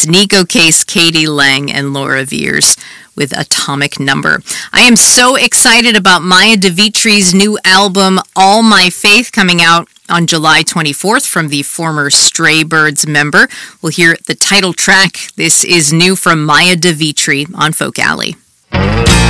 It's Nico Case, Katie Lang, and Laura Veers with Atomic Number. I am so excited about Maya DeVitri's new album, All My Faith, coming out on July 24th from the former Stray Birds member. We'll hear the title track. This is new from Maya DeVitri on Folk Alley.